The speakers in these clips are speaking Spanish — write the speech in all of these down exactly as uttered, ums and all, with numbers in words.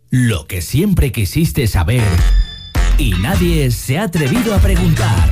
Lo que siempre quisiste saber y nadie se ha atrevido a preguntar.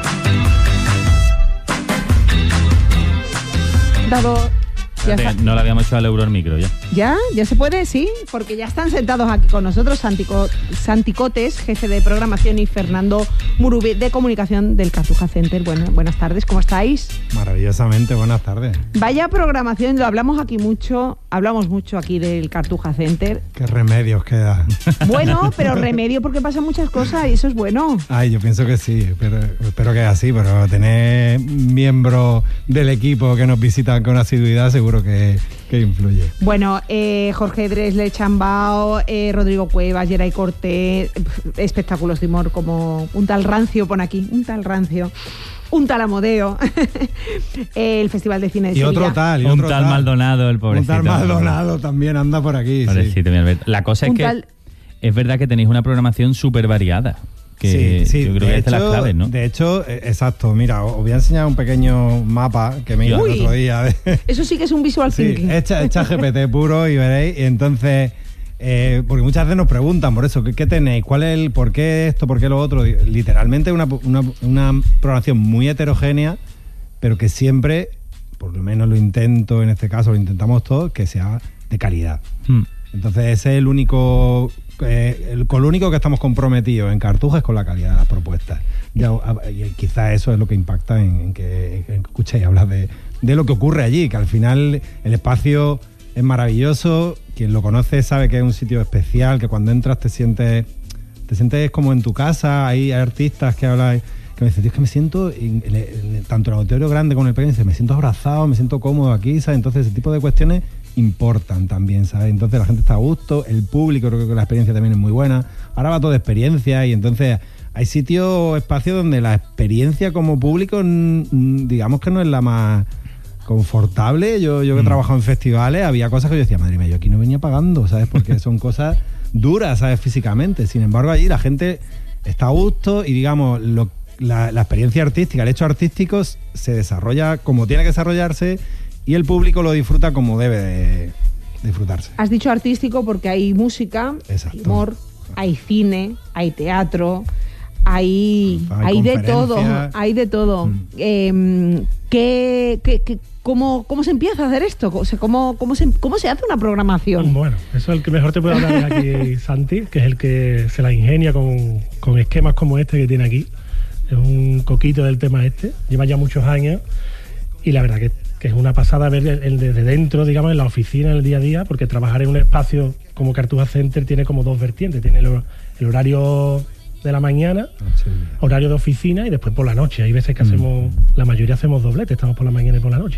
Dado... Ya está. No le habíamos hecho al euro al micro ya. ¿Ya? ¿Ya se puede? Sí, porque ya están sentados aquí con nosotros Santi, Co- Santi Cotes, jefe de programación, y Fernando Murubi, de comunicación del Cartuja Center. Bueno, buenas tardes, ¿cómo estáis? Maravillosamente, buenas tardes. Vaya programación, lo hablamos aquí mucho, hablamos mucho aquí del Cartuja Center. Qué remedios queda. Bueno, pero remedio porque pasan muchas cosas y eso es bueno. Ay, yo pienso que sí, pero espero que es así, pero tener miembros del equipo que nos visitan con asiduidad seguro que, que influye. Bueno, eh, Jorge Dresle Chambao, eh, Rodrigo Cuevas, Geray Cortés, espectáculos de humor como un tal Rancio, pon aquí, un tal Rancio, un tal Amodeo, el Festival de Cine de y Sevilla. Otro tal, y un otro tal, tal Maldonado, el pobrecito. Un tal Maldonado también anda por aquí. Pobrecito, sí. mi Alberto. La cosa es un que tal... es verdad que tenéis una programación súper variada. Que sí, sí, yo creo que es de las claves, ¿no? De hecho, exacto, mira, os voy a enseñar un pequeño mapa que me hizo el otro día. De... Eso sí que es un visual sí, thinking. Echa, echa G P T puro y veréis. Y entonces, eh, porque muchas veces nos preguntan por eso, ¿qué, qué tenéis? ¿Cuál es el, por qué esto, por qué lo otro? Literalmente una, una, una programación muy heterogénea, pero que siempre, por lo menos lo intento, en este caso lo intentamos todos, que sea de calidad. Hmm. Entonces ese es el único... Eh, el, con lo único que estamos comprometidos en Cartuja es con la calidad de las propuestas. Ya, y quizás eso es lo que impacta en, en que, en que escuchéis hablar de, de lo que ocurre allí, que al final el espacio es maravilloso, quien lo conoce sabe que es un sitio especial, que cuando entras te sientes te sientes como en tu casa. Hay, hay artistas que hablan, que me dicen, tío, es que me siento en, en, en, tanto en el auditorio grande como en el pequeño, me siento abrazado, me siento cómodo aquí, ¿sabes? Entonces ese tipo de cuestiones importan también, ¿sabes? Entonces la gente está a gusto, el público, creo que la experiencia también es muy buena. Ahora va todo de experiencia y entonces hay sitios, espacios donde la experiencia como público, digamos que no es la más confortable. Yo, yo que he trabajado en festivales, había cosas que yo decía, madre mía, yo aquí no venía pagando, ¿sabes? Porque son cosas duras, ¿sabes? Físicamente. Sin embargo, allí la gente está a gusto y, digamos, lo, la, la experiencia artística, el hecho artístico se desarrolla como tiene que desarrollarse y el público lo disfruta como debe de disfrutarse. Has dicho artístico porque hay música, hay humor, hay cine, hay teatro, hay, hay, hay de todo, hay de todo. Mm. Eh, ¿qué, qué, qué, cómo, ¿Cómo se empieza a hacer esto? O sea, ¿cómo, cómo, se, ¿Cómo se hace una programación? Bueno, eso es el que mejor te puede hablar aquí Santi, que es el que se la ingenia con, con esquemas como este que tiene aquí. Es un coquito del tema este, lleva ya muchos años y la verdad que que es una pasada ver el, el desde dentro, digamos, en la oficina, en el día a día, porque trabajar en un espacio como Cartuja Center tiene como dos vertientes. Tiene el, el horario de la mañana, sí, horario de oficina y después por la noche. Hay veces que mm. hacemos, la mayoría hacemos doblete, estamos por la mañana y por la noche.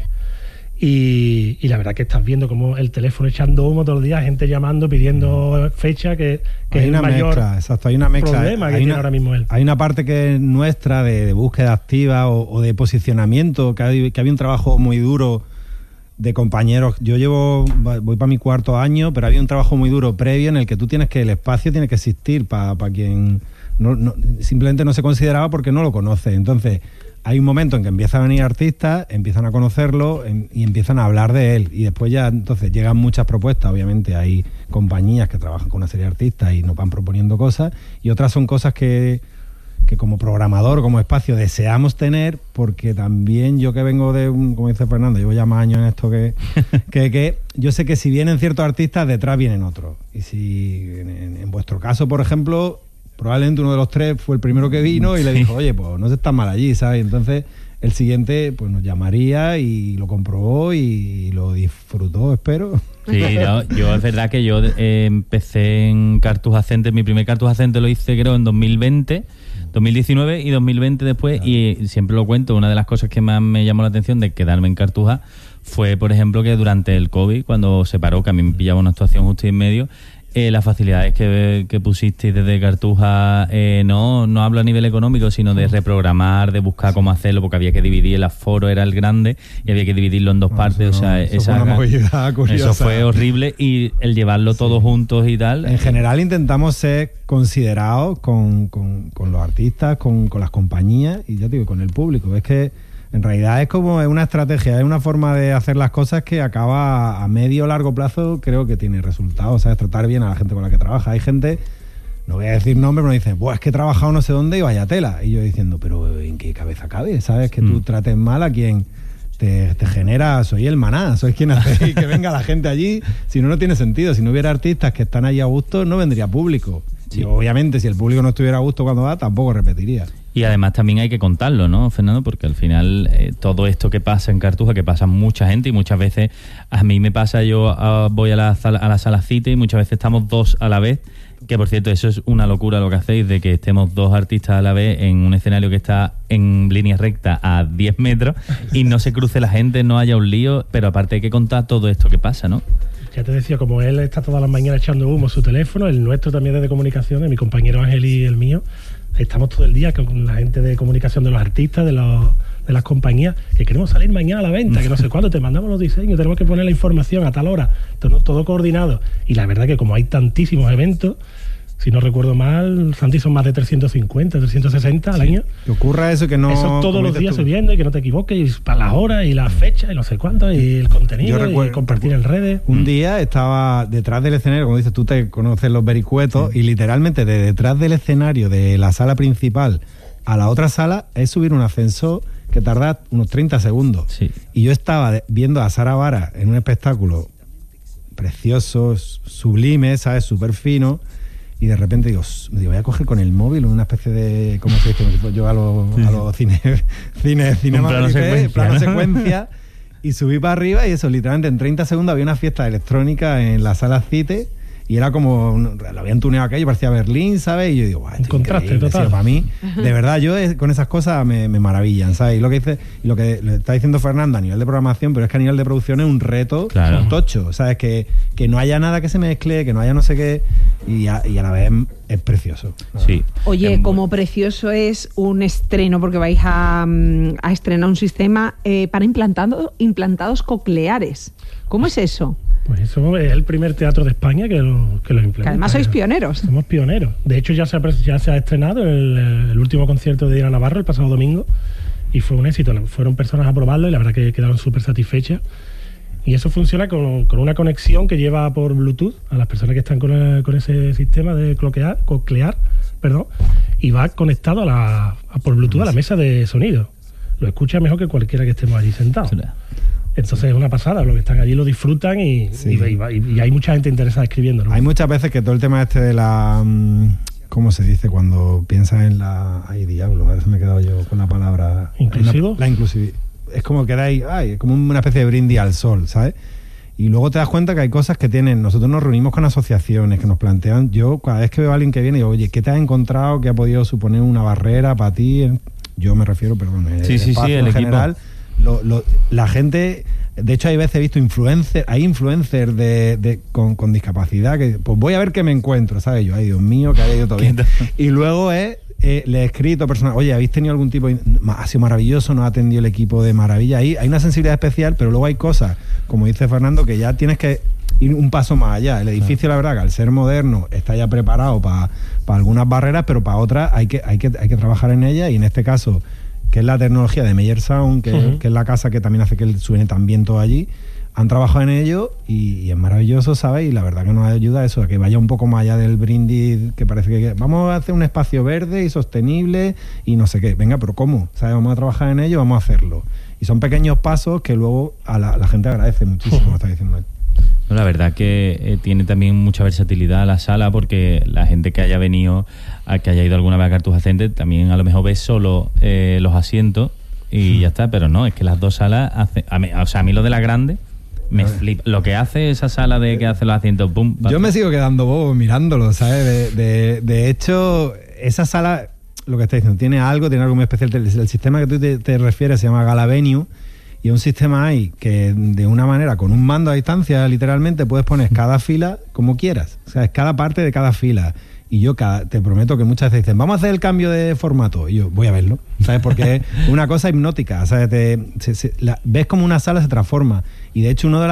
Y, y la verdad que estás viendo como el teléfono echando humo todos los días, gente llamando, pidiendo fecha, que, que hay es una el mayor mezcla, exacto, hay una mezcla, problema hay que una, tiene ahora mismo él. Hay una parte que es nuestra de, de búsqueda activa o, o de posicionamiento, que, hay, que había un trabajo muy duro de compañeros. Yo llevo, voy para mi cuarto año, pero había un trabajo muy duro previo en el que tú tienes que, el espacio tiene que existir para pa quien no, no, simplemente no se consideraba porque no lo conoce. Entonces hay un momento en que empiezan a venir artistas, empiezan a conocerlo en, y empiezan a hablar de él. Y después ya, entonces, llegan muchas propuestas. Obviamente hay compañías que trabajan con una serie de artistas y nos van proponiendo cosas. Y otras son cosas que, que como programador, como espacio, deseamos tener, porque también yo que vengo de, un, como dice Fernando, llevo ya más años en esto, que, que, que yo sé que si vienen ciertos artistas, detrás vienen otros. Y si en, en, en vuestro caso, por ejemplo, probablemente uno de los tres fue el primero que vino y le dijo, oye, pues no se está mal allí, ¿sabes? Entonces el siguiente pues nos llamaría y lo comprobó y lo disfrutó, espero. Sí, no, yo es verdad que yo eh, empecé en Cartuja Center, mi primer Cartuja Center lo hice creo en dos mil veinte, dos mil diecinueve y dos mil veinte después, claro. Y siempre lo cuento, una de las cosas que más me llamó la atención de quedarme en Cartuja fue, por ejemplo, que durante el COVID, cuando se paró, que a mí me pillaba una actuación justo y en medio, Eh, las facilidades que, que pusisteis desde Cartuja, eh, no no hablo a nivel económico, sino de reprogramar, de buscar cómo hacerlo, porque había que dividir, el aforo era el grande y había que dividirlo en dos no, partes. Eso, o sea, eso, esa, fue una movida curiosa. Eso fue horrible y el llevarlo sí. todos juntos y tal. En general intentamos ser considerados con, con, con los artistas, con, con las compañías y ya te digo, con el público. Es que En realidad es como una estrategia, es una forma de hacer las cosas que acaba a medio o largo plazo, creo que tiene resultados, ¿sabes? Tratar bien a la gente con la que trabaja. Hay gente, no voy a decir nombre, pero me dicen, pues es que he trabajado no sé dónde y vaya tela. Y yo diciendo, pero ¿en qué cabeza cabe? ¿Sabes? Que tú mm. trates mal a quien te, te genera, soy el maná, soy quien hace que venga la gente allí. Si no, no tiene sentido. Si no hubiera artistas que están allí a gusto, no vendría público. Sí. Y obviamente, si el público no estuviera a gusto cuando va, tampoco repetiría. Y además también hay que contarlo, ¿no, Fernando? Porque al final eh, todo esto que pasa en Cartuja, que pasa mucha gente y muchas veces a mí me pasa, yo uh, voy a la, a la sala Cite y muchas veces estamos dos a la vez, que por cierto eso es una locura lo que hacéis, de que estemos dos artistas a la vez en un escenario que está en línea recta a diez metros y no se cruce la gente, no haya un lío, pero aparte hay que contar todo esto que pasa, ¿no? Ya te decía, como él está todas las mañanas echando humo su teléfono, el nuestro también es de comunicaciones, mi compañero Ángel y el mío, estamos todo el día con la gente de comunicación de los artistas, de los de las compañías, que queremos salir mañana a la venta, que no sé cuándo, te mandamos los diseños, tenemos que poner la información a tal hora, todo, todo coordinado. Y la verdad que como hay tantísimos eventos, si no recuerdo mal, Santi, son más de trescientos cincuenta, trescientos sesenta al sí. año. Que ocurra eso, que no... Eso todos los días tú. subiendo y que no te equivoques, y para las horas y las fechas y no sé cuánto, y el contenido, recuerdo, y compartir en redes. Un mm. día estaba detrás del escenario, como dices, tú te conoces los vericuetos, sí. y literalmente de detrás del escenario de la sala principal a la otra sala es subir un ascensor que tarda unos treinta segundos. Sí. Y yo estaba viendo a Sara Vara en un espectáculo precioso, sublime, ¿sabes? Súper fino. Y de repente digo, digo, voy a coger con el móvil una especie de, ¿cómo se dice? Yo a los sí. a los cine, cine, cinema, plano secuencia, plano ¿no? secuencia, y subí para arriba y eso, literalmente en treinta segundos había una fiesta electrónica en la sala Cite y era como, lo habían tuneado aquello, parecía Berlín, ¿sabes? Y yo digo, guau, un contraste total. Sí, para mí, de verdad, yo es, con esas cosas me, me maravillan, ¿sabes? Y lo que dice, lo que le está diciendo Fernando a nivel de programación, pero es que a nivel de producción es un reto claro. tocho, ¿sabes? Que, que no haya nada que se mezcle, que no haya no sé qué, y a, y a la vez es precioso. Sí. Oye, es como muy... precioso es un estreno, porque vais a, a estrenar un sistema eh, para implantado, implantados cocleares. ¿Cómo es eso? Pues eso es el primer teatro de España que lo, que lo implementa. Que además sois pioneros. Somos pioneros. De hecho, ya se ha, ya se ha estrenado el, el último concierto de Diana Navarro el pasado domingo y fue un éxito. Fueron personas a probarlo y la verdad que quedaron súper satisfechas. Y eso funciona con, con una conexión que lleva por Bluetooth a las personas que están con, el, con ese sistema de coclear, coclear perdón, y va conectado a la, a, por Bluetooth a la mesa de sonido. Lo escucha mejor que cualquiera que estemos allí sentados. Entonces es una pasada, los que están allí lo disfrutan y, sí. y, y, y hay mucha gente interesada escribiendo, ¿no? Hay muchas veces que todo el tema este de la... ¿Cómo se dice? Cuando piensas en la... Ay, diablo, a ver si me he quedado yo con la palabra... ¿Inclusivo? Una, la inclusividad. Es como que hay, ay, como una especie de brindis al sol, ¿sabes? Y luego te das cuenta que hay cosas que tienen... Nosotros nos reunimos con asociaciones que nos plantean... Yo, cada vez que veo a alguien que viene, digo, oye, ¿qué te has encontrado que ha podido suponer una barrera para ti? Yo me refiero, perdón, sí, el sí, sí, el en general... Lo, lo, la gente, de hecho hay veces he visto influencers, hay influencers de, de, con, con discapacidad que pues voy a ver qué me encuentro, ¿sabes? Yo, ay Dios mío, que haya ido todo bien. Y luego es, eh, le he escrito personal, oye, ¿habéis tenido algún tipo de... Ha sido maravilloso, nos ha atendido el equipo de maravilla. Ahí hay una sensibilidad especial, pero luego hay cosas, como dice Fernando, que ya tienes que ir un paso más allá. El edificio, la verdad, que al ser moderno está ya preparado para pa algunas barreras, pero para otras hay que, hay que, hay que trabajar en ellas, y en este caso, que es la tecnología de Meyer Sound, que, uh-huh. que es la casa que también hace que suene tan bien todo allí, han trabajado en ello y, y es maravilloso, ¿sabes? Y la verdad que nos ayuda a eso, a que vaya un poco más allá del brindis, que parece que, que vamos a hacer un espacio verde y sostenible y no sé qué. Venga, pero ¿cómo? ¿Sabes? Vamos a trabajar en ello, vamos a hacerlo. Y son pequeños pasos que luego a la, la gente agradece muchísimo, uh-huh. está diciendo él. No, la verdad que eh, tiene también mucha versatilidad la sala, porque la gente que haya venido, a que haya ido alguna vez a Cartuja Center, también a lo mejor ve solo eh, los asientos y ya está, pero no, es que las dos salas hace, a mí, o sea, a mí lo de la grande me flipa. Lo que hace esa sala de que hace los asientos, boom. Yo me sigo quedando bobo mirándolo, ¿sabes? De, de, de hecho, esa sala, lo que está diciendo, tiene algo, tiene algo muy especial. El, el sistema que tú te, te refieres se llama Gala Venue. Y un sistema ahí que de una manera, con un mando a distancia, literalmente, puedes poner cada fila como quieras. O sea, es cada parte de cada fila. Y yo cada, te prometo que muchas veces dicen, vamos a hacer el cambio de formato. Y yo, voy a verlo. ¿Sabes? Porque es una cosa hipnótica. ¿Sabes? Te, se, se, la, ves como una sala se transforma. Y de hecho, una de las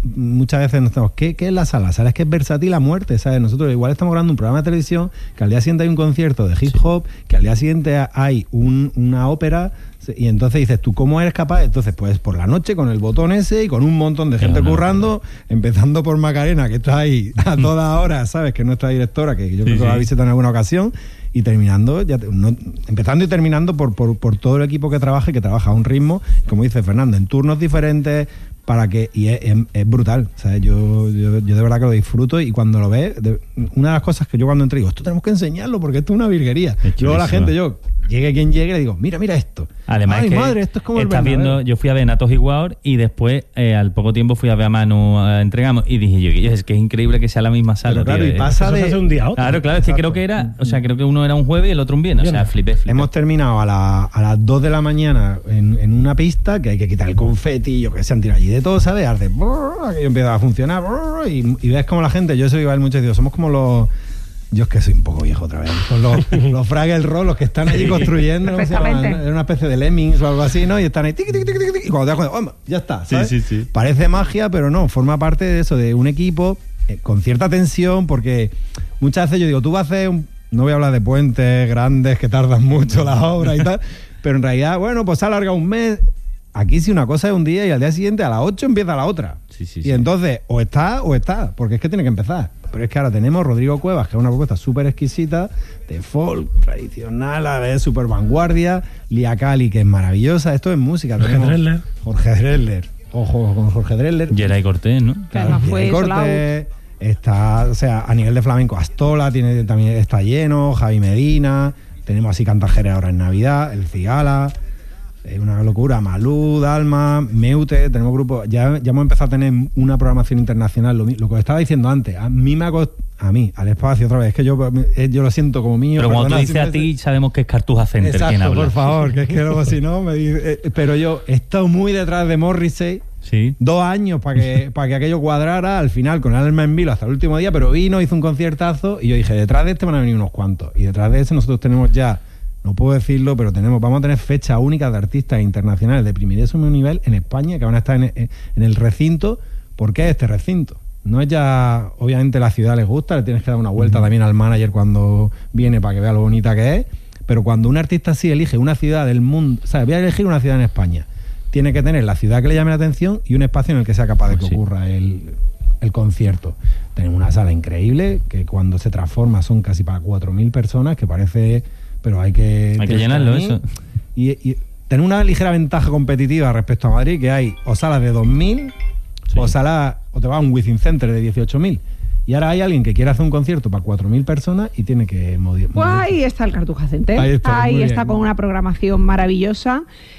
muchas veces nos decimos, ¿qué, ¿qué es la sala? La sala es que es versátil a muerte, ¿sabes? Nosotros igual estamos grabando un programa de televisión, que al día siguiente hay un concierto de hip hop, que al día siguiente hay un, una ópera, y entonces dices, ¿tú cómo eres capaz? Entonces, pues por la noche, con el botón ese y con un montón de gente claro, currando, claro. empezando por Macarena, que está ahí a toda hora, ¿sabes? Que es nuestra directora, que yo creo sí, que la ha visitado en alguna ocasión, y terminando, ya te, no, empezando y terminando por, por, por todo el equipo que trabaja y que trabaja a un ritmo, como dice Fernando, en turnos diferentes, para que y es, es, es brutal, ¿sabes? Yo, yo, yo de verdad que lo disfruto y cuando lo ves, de, una de las cosas que yo cuando entré digo, esto tenemos que enseñarlo porque esto es una virguería. Luego la gente, yo, llegue quien llegue, le digo, mira, mira esto. Además, ay, es que madre, esto es como el estás viendo, yo fui a ver Natos y Guaur y después, eh, al poco tiempo, fui a ver a Manu a Entregamos y dije yo, es que es increíble que sea la misma sala. Pero claro, tío, y pasa de... hace un día a otro. Claro, claro, es que creo que era, o sea, creo que uno era un jueves y el otro un viernes, o sea, flipé, flipé. Hemos terminado a, la, a las dos de la mañana en, en una pista que hay que quitar el confeti, yo que se han tirado allí de todo, ¿sabes? Hace brrr, aquello empieza a funcionar brrr, y, y ves como la gente, yo eso iba a ver mucho y digo, somos como los... Yo es que soy un poco viejo otra vez. Son los, los Fraggle Roll, los que están allí construyendo, ¿no? Era una especie de Lemmings o algo así, ¿no? Y están ahí, tic, tic, tic, tic, y cuando te das cuenta, ¡oh, ya está! ¿sabes? Sí, sí, sí. Parece magia, pero no, forma parte de eso, de un equipo eh, con cierta tensión, porque muchas veces yo digo, tú vas a hacer un... No voy a hablar de puentes grandes que tardan mucho las obras y tal, pero en realidad, bueno, pues se alarga un mes. Aquí sí una cosa es un día y al día siguiente a las ocho empieza la otra. Sí, sí, y sí. entonces, o está o está, porque es que tiene que empezar. Pero es que ahora tenemos Rodrigo Cuevas, que es una propuesta súper exquisita, de folk, tradicional, a ver, súper vanguardia. Lia Cali, que es maravillosa. Esto es música. Jorge Drexler. Jorge Drexler. Ojo con Jorge Drexler. Geray Cortés, ¿no? Claro, fue Cortés. Está, o sea, a nivel de flamenco, Astola tiene, también está lleno, Javi Medina. Tenemos así Cantajere ahora en Navidad, El Cigala. Es una locura, Malú, Dalma, Meute, tenemos grupos, ya, ya hemos empezado a tener una programación internacional, lo, lo que os estaba diciendo antes, a mí me ha costado, a mí, al espacio otra vez, es que yo, yo lo siento como mío. Pero cuando tú dices si a ti, sabemos que es Cartuja Center. Exacto, quien habla. Por favor, que es que luego si no, me dice, eh, pero yo he estado muy detrás de Morrissey, sí. dos años para que, para que aquello cuadrara, al final con el alma en vilo hasta el último día, pero vino, hizo un conciertazo y yo dije, detrás de este van a venir unos cuantos, y detrás de ese nosotros tenemos ya... No puedo decirlo, pero tenemos, vamos a tener fechas únicas de artistas internacionales de primerísimo nivel en España que van a estar en, en el recinto. ¿Por qué este recinto? No es ya, obviamente la ciudad les gusta, le tienes que dar una vuelta uh-huh. también al manager cuando viene para que vea lo bonita que es, pero cuando un artista así elige una ciudad del mundo, o sea, voy a elegir una ciudad en España, tiene que tener la ciudad que le llame la atención y un espacio en el que sea capaz de que sí. ocurra el, el concierto. Tenemos una sala increíble que cuando se transforma son casi para cuatro mil personas, que parece... pero hay que... Hay que llenarlo, eso. Y, y tener una ligera ventaja competitiva respecto a Madrid, que hay o salas de dos mil, sí. o salas, o te va a un Within Center de dieciocho mil. Y ahora hay alguien que quiere hacer un concierto para cuatro mil personas y tiene que... Modir, pues ahí está el Cartuja Center. Ahí está, ahí está bien. Con una programación maravillosa.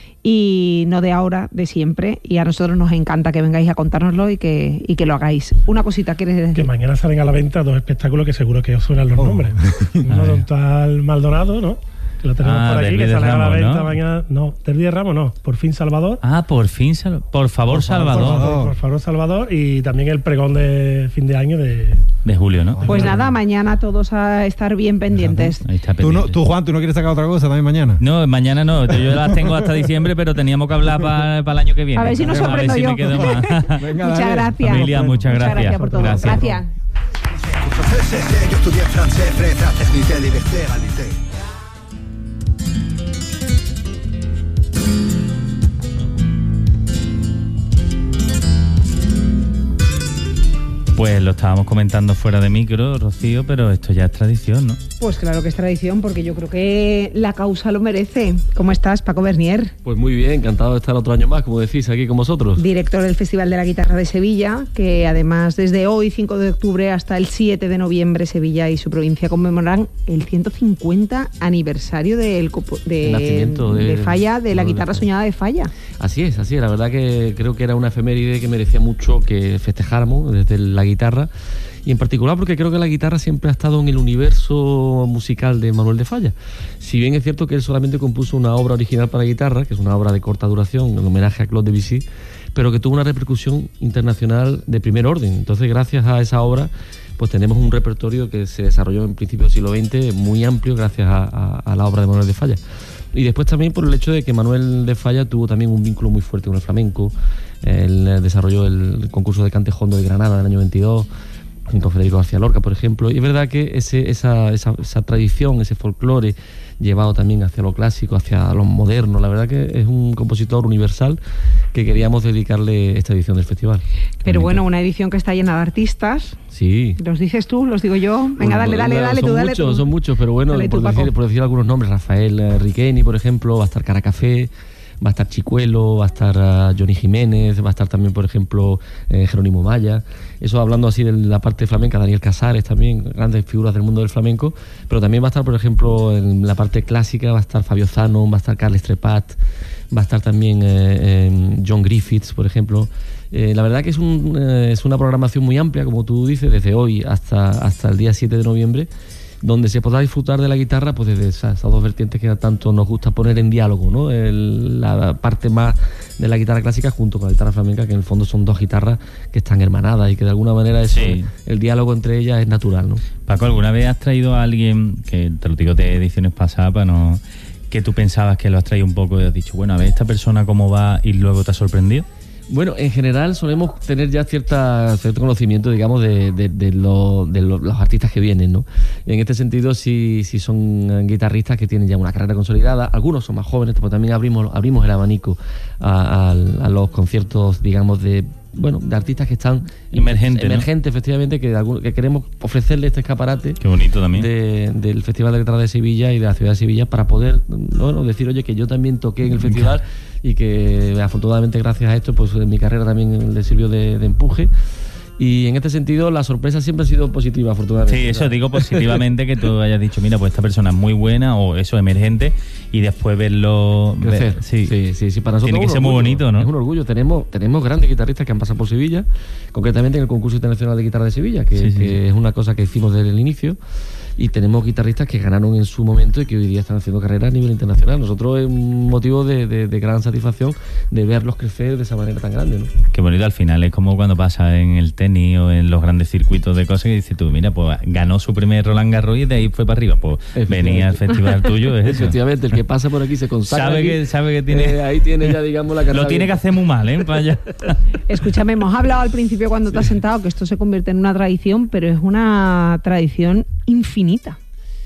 Y no de ahora, de siempre. Y a nosotros nos encanta que vengáis a contárnoslo y que, y que lo hagáis. Una cosita, ¿quieres decir? Que mañana salen a la venta dos espectáculos que seguro que os suenan los oh. nombres. Uno de un tal Maldonado, ¿no? Que lo tenemos ah, por aquí, que de sale Ramos, a la venta ¿no? mañana. No, del Día de Ramos no. Por fin Salvador. Ah, por fin Salvador. Por favor, por Salvador. Por favor, por favor, Salvador. Y también el pregón de fin de año de... De julio, ¿no? Pues nada, mañana todos a estar bien pendientes. Ahí está pendiente. ¿Tú, no, tú, Juan, ¿tú no quieres sacar otra cosa también mañana? No, mañana no. Yo las tengo hasta diciembre, pero teníamos que hablar para pa el año que viene. A ver si nos sorprendo si yo. me quedo más. Venga, muchas gracias. Familia, muchas gracias. Muchas gracias por todo. Gracias. gracias. Yo estudié francés, frais, technicité, liberté, égalité. Pues lo estábamos comentando fuera de micro, Rocío, pero esto ya es tradición, ¿no? Pues claro que es tradición, porque yo creo que la causa lo merece. ¿Cómo estás, Paco Bernier? Pues muy bien, encantado de estar otro año más, como decís, aquí con vosotros. Director del Festival de la Guitarra de Sevilla, que además desde hoy, cinco de octubre, hasta el siete de noviembre, Sevilla y su provincia conmemoran el ciento cincuenta aniversario del de, nacimiento de, de Falla, de la guitarra soñada de Falla. Así es, así es. La verdad que creo que era una efeméride que merecía mucho que festejáramos desde la guitarra, y en particular porque creo que la guitarra siempre ha estado en el universo musical de Manuel de Falla. Si bien es cierto que él solamente compuso una obra original para guitarra, que es una obra de corta duración en homenaje a Claude Debussy, pero que tuvo una repercusión internacional de primer orden. Entonces, gracias a esa obra, pues tenemos un repertorio que se desarrolló en principio del siglo veinte muy amplio gracias a, a, a la obra de Manuel de Falla. Y después también por el hecho de que Manuel de Falla tuvo también un vínculo muy fuerte con el flamenco. Él desarrolló el concurso de cante jondo de Granada en el año veintidós, junto a Federico García Lorca, por ejemplo. Y es verdad que ese, esa, esa, esa tradición, ese folclore llevado también hacia lo clásico, hacia lo moderno, la verdad que es un compositor universal que queríamos dedicarle esta edición del festival. Pero bueno, una edición que está llena de artistas. Sí. ¿Los dices tú? ¿Los digo yo? Venga, bueno, dale, dale, dale, son tú, dale muchos, tú. Son muchos, pero bueno, Dale por, tú, decir, por decir algunos nombres, Rafael eh, Riqueni, por ejemplo, va a estar Caracafé, va a estar Chicuelo, va a estar uh, Johnny Jiménez, va a estar también, por ejemplo, eh, Jerónimo Maya. Eso hablando así de la parte flamenca, Daniel Casares también, grandes figuras del mundo del flamenco. Pero también va a estar, por ejemplo, en la parte clásica, va a estar Fabio Zano, va a estar Carles Trepat, va a estar también eh, eh, John Griffiths, por ejemplo. Eh, la verdad que es, un, eh, es una programación muy amplia, como tú dices, desde hoy hasta, hasta el día siete de noviembre, donde se podrá disfrutar de la guitarra pues desde esas, esas dos vertientes que tanto nos gusta poner en diálogo, ¿no? El, la parte más de la guitarra clásica junto con la guitarra flamenca, que en el fondo son dos guitarras que están hermanadas y que de alguna manera eso, sí. el diálogo entre ellas es natural, ¿no? Paco, ¿alguna vez has traído a alguien, que te lo digo de ediciones pasadas para no, que tú pensabas que lo has traído un poco y has dicho, bueno, a ver esta persona cómo va y luego te ha sorprendido? Bueno, en general solemos tener ya cierta, cierto conocimiento, digamos, de, de, de, lo, de lo, los artistas que vienen, ¿no? En este sentido, si, si son guitarristas que tienen ya una carrera consolidada, algunos son más jóvenes, pero también abrimos, abrimos el abanico a, a, a los conciertos, digamos, de... bueno, de artistas que están emergentes, emergentes, ¿no? Efectivamente, que, que queremos ofrecerle este escaparate. Qué bonito también. De, del Festival de Guitarra de Sevilla y de la ciudad de Sevilla para poder, bueno, decir, oye, que yo también toqué en el festival y que afortunadamente gracias a esto, pues mi carrera también le sirvió de, de empuje. Y en este sentido, la sorpresa siempre ha sido positiva, afortunadamente. Sí, eso ¿sabes? Digo positivamente, que tú hayas dicho, mira, pues esta persona es muy buena o eso, emergente, y después verlo... Ver, sí. sí, sí, sí, para nosotros tiene que ser orgullo, muy bonito, ¿no? Es un orgullo. Tenemos, tenemos grandes guitarristas que han pasado por Sevilla, concretamente en el concurso internacional de guitarra de Sevilla, que, sí, sí, que sí. es una cosa que hicimos desde el inicio. Y tenemos guitarristas que ganaron en su momento y que hoy día están haciendo carrera a nivel internacional. Nosotros es un motivo de, de, de gran satisfacción de verlos crecer de esa manera tan grande, ¿no? Qué bonito. Al final es como cuando pasa en el tenis o en los grandes circuitos de cosas que dices tú, mira, pues ganó su primer Roland Garros y de ahí fue para arriba. Pues venía al festival tuyo, es eso. Efectivamente, el que pasa por aquí se consagra. Sabe aquí, que, sabe que tiene... Eh, ahí tiene ya, digamos, la carrera. Lo tiene bien. que hacer muy mal, ¿eh? Para allá. Escúchame, hemos hablado al principio cuando te has sentado que esto se convierte en una tradición, pero es una tradición infinita.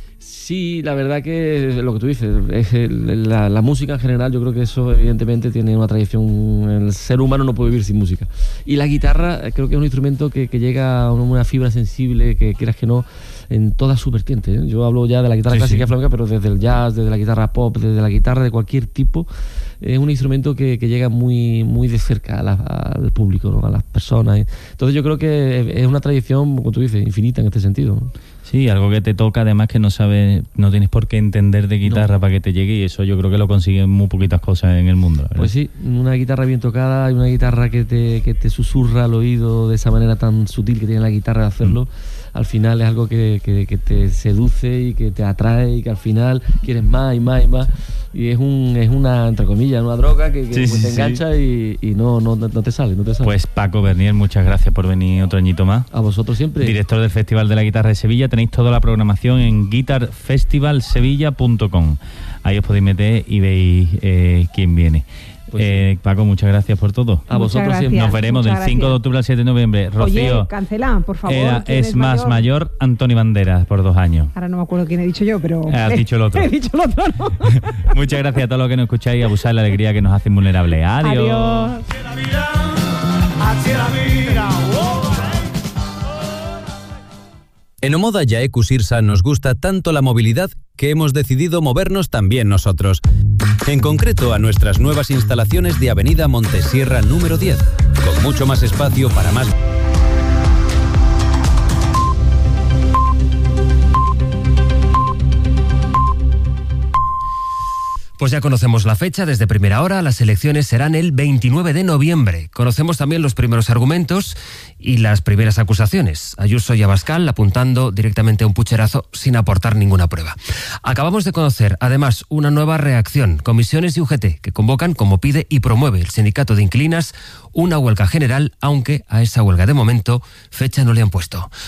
Sí, la verdad que lo que tú dices, es el, la, la música en general, yo creo que eso evidentemente tiene una tradición, el ser humano no puede vivir sin música. Y la guitarra creo que es un instrumento que, que llega a una fibra sensible, que quieras que no, en todas sus vertientes, ¿eh? Yo hablo ya de la guitarra sí, clásica sí. flamenca, pero desde el jazz, desde la guitarra pop, desde la guitarra de cualquier tipo, es un instrumento que, que llega muy, muy de cerca a la, al público, ¿no? A las personas. Entonces yo creo que es una tradición, como tú dices, infinita en este sentido, ¿no? Sí, algo que te toca, además que no sabes, no tienes por qué entender de guitarra no. para que te llegue, y eso yo creo que lo consiguen muy poquitas cosas en el mundo, ¿verdad? Pues sí, una guitarra bien tocada y una guitarra que te, que te susurra al oído de esa manera tan sutil que tiene la guitarra de hacerlo, mm. al final es algo que, que, que te seduce y que te atrae y que al final quieres más y más y más. Y es un es una, entre comillas, una droga que, que sí, sí, te engancha sí. y, y no, no, no te sale, no te sale. Pues Paco Bernier, muchas gracias por venir otro añito más. A vosotros siempre. Director del Festival de la Guitarra de Sevilla. Tenéis toda la programación en guitar festival sevilla punto com. Ahí os podéis meter y veis eh, quién viene. Pues eh, sí. Paco, muchas gracias por todo. A vosotros gracias, siempre. Nos veremos del cinco de octubre al siete de noviembre. Rocío. Oye, cancela, por favor. Era, es más mayor? mayor Antonio Banderas por dos años. Ahora no me acuerdo quién he dicho yo, pero... Has dicho el otro. He dicho el otro, ¿no? Muchas gracias a todos los que nos escucháis. Abusad de la alegría que nos hace vulnerables. Adiós. Adiós. En Omoda Yaeku Sirsa nos gusta tanto la movilidad que hemos decidido movernos también nosotros. En concreto a nuestras nuevas instalaciones de Avenida Montesierra número diez, con mucho más espacio para más... Pues ya conocemos la fecha, desde primera hora, las elecciones serán el veintinueve de noviembre. Conocemos también los primeros argumentos y las primeras acusaciones. Ayuso y Abascal apuntando directamente a un pucherazo sin aportar ninguna prueba. Acabamos de conocer, además, una nueva reacción. Comisiones y U G T, que convocan, como pide y promueve el sindicato de inquilinas, una huelga general, aunque a esa huelga de momento fecha no le han puesto.